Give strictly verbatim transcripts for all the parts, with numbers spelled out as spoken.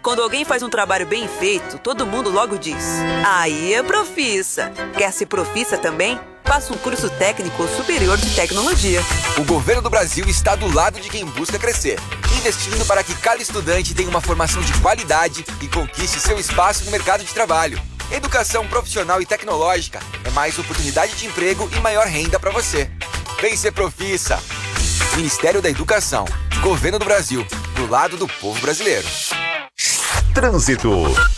Quando alguém faz um trabalho bem feito, todo mundo logo diz: aí é profissa. Quer ser profissa também? Faça um curso técnico ou superior de tecnologia. O governo do Brasil está do lado de quem busca crescer, investindo para que cada estudante tenha uma formação de qualidade e conquiste seu espaço no mercado de trabalho. Educação profissional e tecnológica é mais oportunidade de emprego e maior renda para você. Vem ser profissa. Ministério da Educação, Governo do Brasil, do lado do povo brasileiro. Trânsito.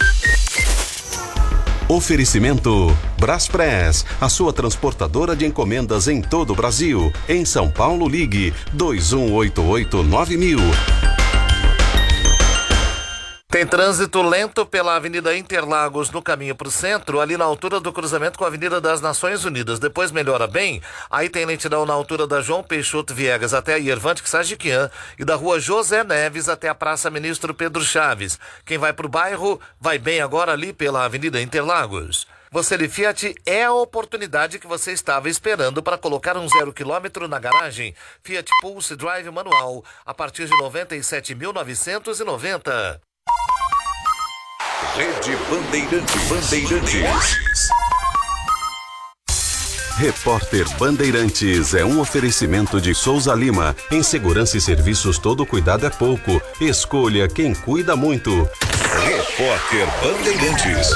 Oferecimento Braspress, a sua transportadora de encomendas em todo o Brasil. Em São Paulo, ligue dois um oito oito nove mil. Tem trânsito lento pela Avenida Interlagos no caminho para o centro, ali na altura do cruzamento com a Avenida das Nações Unidas. Depois melhora bem, aí tem lentidão na altura da João Peixoto Viegas até a Yervante Sajiquian e da Rua José Neves até a Praça Ministro Pedro Chaves. Quem vai para o bairro vai bem agora ali pela Avenida Interlagos. Você de Fiat, é a oportunidade que você estava esperando para colocar um zero quilômetro na garagem. Fiat Pulse Drive manual a partir de noventa e sete mil novecentos e noventa. Rede Bandeirantes. Bandeirantes. Repórter Bandeirantes é um oferecimento de Souza Lima. Em segurança e serviços, todo cuidado é pouco. Escolha quem cuida muito. Repórter Bandeirantes.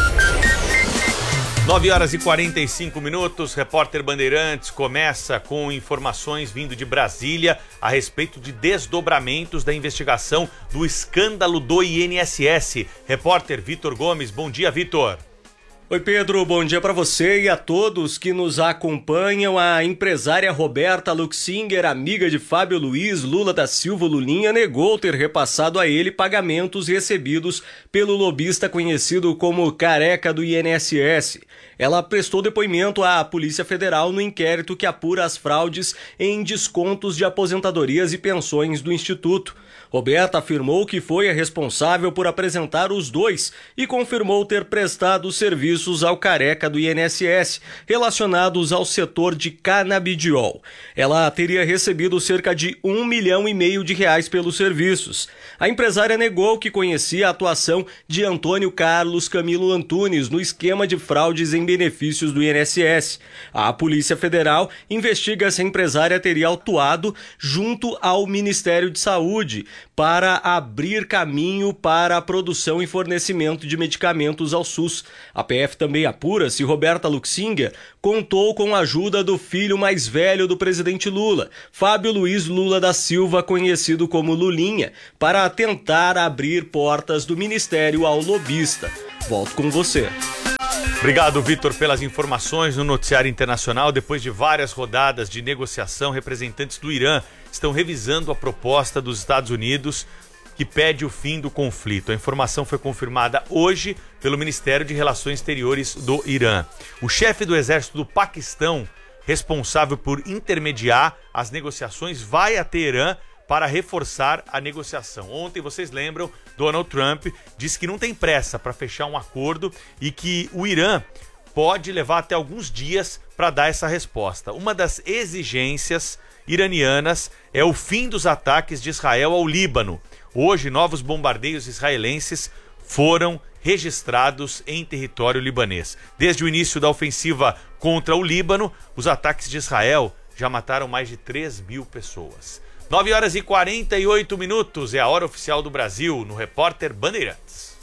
nove horas e quarenta e cinco minutos, Repórter Bandeirantes começa com informações vindo de Brasília a respeito de desdobramentos da investigação do escândalo do I N S S. Repórter Vitor Gomes, bom dia, Vitor. Oi Pedro, bom dia para você e a todos que nos acompanham. A empresária Roberta Luxinger, amiga de Fábio Luiz Lula da Silva Lulinha, negou ter repassado a ele pagamentos recebidos pelo lobista conhecido como Careca do I N S S. Ela prestou depoimento à Polícia Federal no inquérito que apura as fraudes em descontos de aposentadorias e pensões do Instituto. Roberta afirmou que foi a responsável por apresentar os dois e confirmou ter prestado serviços ao Careca do I N S S relacionados ao setor de canabidiol. Ela teria recebido cerca de um milhão e meio de reais pelos serviços. A empresária negou que conhecia a atuação de Antônio Carlos Camilo Antunes no esquema de fraudes em benefícios do I N S S. A Polícia Federal investiga se a empresária teria atuado junto ao Ministério de Saúde para abrir caminho para a produção e fornecimento de medicamentos ao SUS. A P F também apura se Roberta Luxinger contou com a ajuda do filho mais velho do presidente Lula, Fábio Luiz Lula da Silva, conhecido como Lulinha, para tentar abrir portas do ministério ao lobista. Volto com você. Obrigado, Vitor, pelas informações no noticiário internacional. Depois de várias rodadas de negociação, representantes do Irã estão revisando a proposta dos Estados Unidos que pede o fim do conflito. A informação foi confirmada hoje pelo Ministério de Relações Exteriores do Irã. O chefe do exército do Paquistão, responsável por intermediar as negociações, vai a Teherã para reforçar a negociação. Ontem, vocês lembram, Donald Trump disse que não tem pressa para fechar um acordo e que o Irã pode levar até alguns dias para dar essa resposta. Uma das exigências iranianas é o fim dos ataques de Israel ao Líbano. Hoje, novos bombardeios israelenses foram registrados em território libanês. Desde o início da ofensiva contra o Líbano, os ataques de Israel já mataram mais de três mil pessoas. nove horas e quarenta e oito minutos é a hora oficial do Brasil no Repórter Bandeirantes.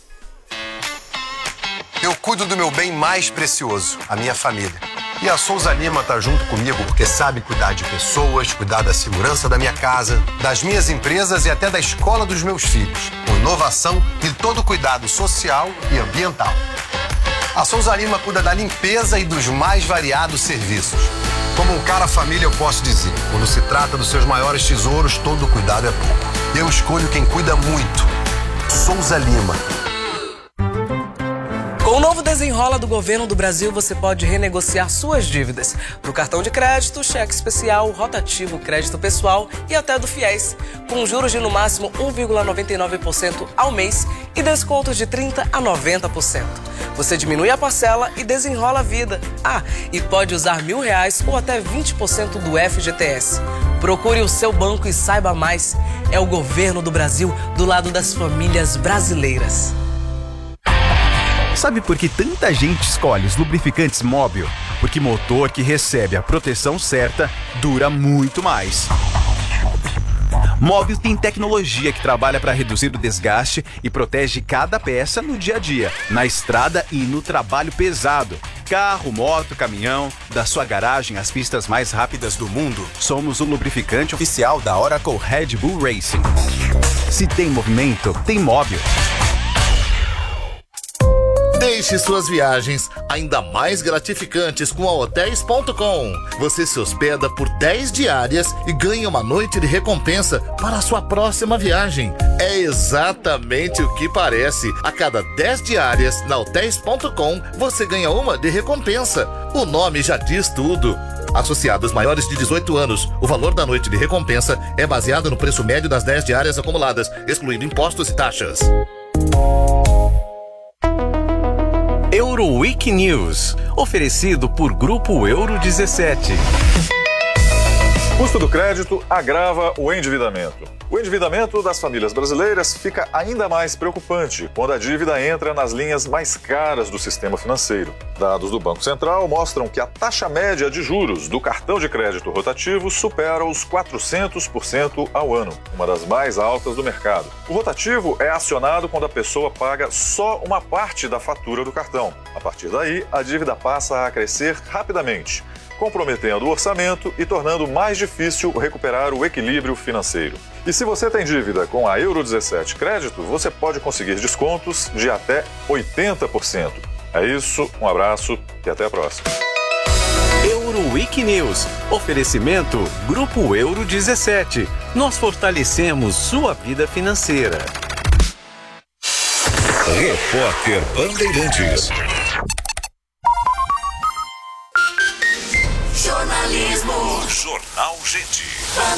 Eu cuido do meu bem mais precioso, a minha família. E a Souza Lima tá junto comigo porque sabe cuidar de pessoas, cuidar da segurança da minha casa, das minhas empresas e até da escola dos meus filhos, com inovação e todo cuidado social e ambiental. A Souza Lima cuida da limpeza e dos mais variados serviços. Como um cara família, eu posso dizer, quando se trata dos seus maiores tesouros, todo cuidado é pouco. Eu escolho quem cuida muito. Souza Lima. Com o novo Desenrola do Governo do Brasil, você pode renegociar suas dívidas do cartão de crédito, cheque especial, rotativo, crédito pessoal e até do FIES, com juros de no máximo um vírgula noventa e nove por cento ao mês e descontos de trinta por cento a noventa por cento. Você diminui a parcela e desenrola a vida. Ah, e pode usar mil reais ou até vinte por cento do F G T S. Procure o seu banco e saiba mais. É o governo do Brasil do lado das famílias brasileiras. Sabe por que tanta gente escolhe os lubrificantes Móbil? Porque motor que recebe a proteção certa dura muito mais. Móbil tem tecnologia que trabalha para reduzir o desgaste e protege cada peça no dia a dia, na estrada e no trabalho pesado. Carro, moto, caminhão, da sua garagem às pistas mais rápidas do mundo, somos o lubrificante oficial da Oracle Red Bull Racing. Se tem movimento, tem Móbil. Deixe suas viagens ainda mais gratificantes com a hotéis ponto com. Você se hospeda por dez diárias e ganha uma noite de recompensa para a sua próxima viagem. É exatamente o que parece. A cada dez diárias na hotéis ponto com, você ganha uma de recompensa. O nome já diz tudo. Associados maiores de dezoito anos, o valor da noite de recompensa é baseado no preço médio das dez diárias acumuladas, excluindo impostos e taxas. Euroweek News, oferecido por Grupo Euro dezessete. Custo do crédito agrava o endividamento. O endividamento das famílias brasileiras fica ainda mais preocupante quando a dívida entra nas linhas mais caras do sistema financeiro. Dados do Banco Central mostram que a taxa média de juros do cartão de crédito rotativo supera os quatrocentos por cento ao ano, uma das mais altas do mercado. O rotativo é acionado quando a pessoa paga só uma parte da fatura do cartão. A partir daí, a dívida passa a crescer rapidamente, comprometendo o orçamento e tornando mais difícil recuperar o equilíbrio financeiro. E se você tem dívida com a Euro dezessete Crédito, você pode conseguir descontos de até oitenta por cento. É isso, um abraço e até a próxima. Euroweek News, oferecimento Grupo Euro dezessete. Nós fortalecemos sua vida financeira. Repórter Bandeirantes. Jornalismo. Jornal Gente.